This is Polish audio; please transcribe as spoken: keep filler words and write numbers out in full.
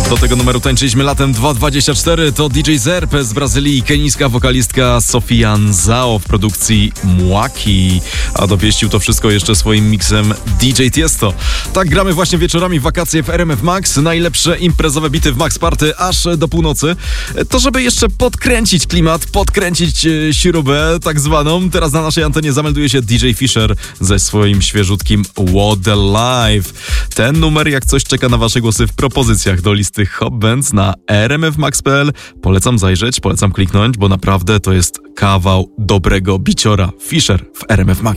Do tego numeru tańczyliśmy latem dwa tysiące dwudziestego czwartego. To D J Zerpe z Brazylii i kenijska wokalistka Sofia Nzao w produkcji Mwaki. A dopieścił to wszystko jeszcze swoim miksem D J Tiesto. Tak gramy właśnie wieczorami w wakacje w R M F Max. Najlepsze imprezowe bity w Max Party aż do północy. To żeby jeszcze podkręcić klimat, podkręcić śrubę tak zwaną. Teraz na naszej antenie zamelduje się D J Fisher ze swoim świeżutkim What the Life. Ten numer jak coś czeka na wasze głosy w propozycjach do listy Hot Bands na r m f max kropka p l. Polecam zajrzeć, polecam kliknąć, bo naprawdę to jest kawał dobrego biciora. Fisher w R M F Max.